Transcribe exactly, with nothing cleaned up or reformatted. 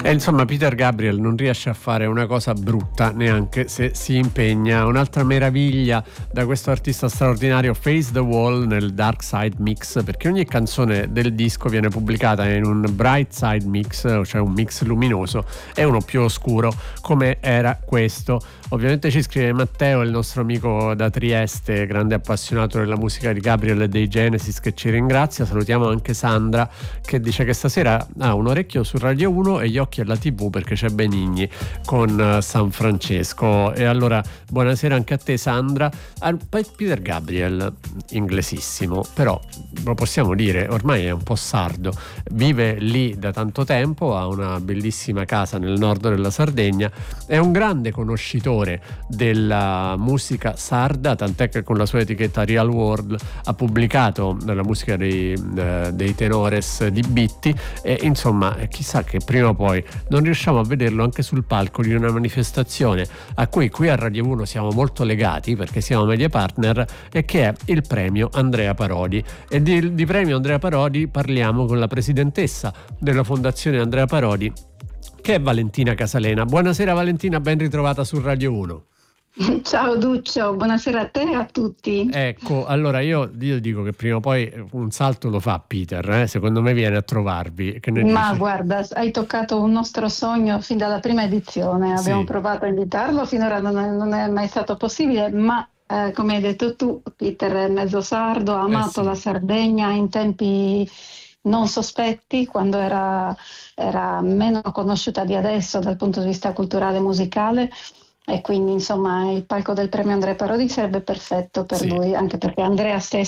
E insomma Peter Gabriel non riesce a fare una cosa brutta neanche se si impegna. Un'altra meraviglia da questo artista straordinario, Face the Wall nel Dark Side Mix, perché ogni canzone del disco viene pubblicata in un Bright Side Mix, cioè un mix luminoso, e uno più oscuro come era questo. Ovviamente ci scrive Matteo, il nostro amico da Trieste, grande appassionato della musica di Gabriel e dei Genesis, che ci ringrazia. Salutiamo anche Sandra, che dice che stasera ha un orecchio su Radio uno e gli occhi alla tivù perché c'è Benigni con San Francesco. E allora buonasera anche a te, Sandra. Peter Gabriel, inglesissimo, però lo possiamo dire, ormai è un po' sardo, vive lì da tanto tempo, ha una bellissima casa nel nord della Sardegna, è un grande conoscitore della musica sarda, tant'è che con la sua etichetta Real World ha pubblicato la musica dei, eh, dei tenores di Bitti, e insomma chissà che prima o poi non riusciamo a vederlo anche sul palco di una manifestazione a cui qui a Radio uno siamo molto legati perché siamo media partner, e che è il premio Andrea Parodi. E di, di premio Andrea Parodi parliamo con la presidentessa della Fondazione Andrea Parodi, che è Valentina Casalena. Buonasera Valentina, ben ritrovata su Radio uno. Ciao Duccio, buonasera a te e a tutti. Ecco, allora io, io dico che prima o poi un salto lo fa Peter, eh? Secondo me viene a trovarvi. Che ne Ma dici? guarda, hai toccato un nostro sogno fin dalla prima edizione, abbiamo Sì. provato a invitarlo, finora non è, non è mai stato possibile, ma eh, come hai detto tu, Peter è mezzo sardo, ha amato Eh sì. la Sardegna in tempi non sospetti, quando era, era meno conosciuta di adesso dal punto di vista culturale e musicale. E quindi insomma il palco del premio Andrea Parodi sarebbe perfetto per Sì. lui, anche perché Andrea stesso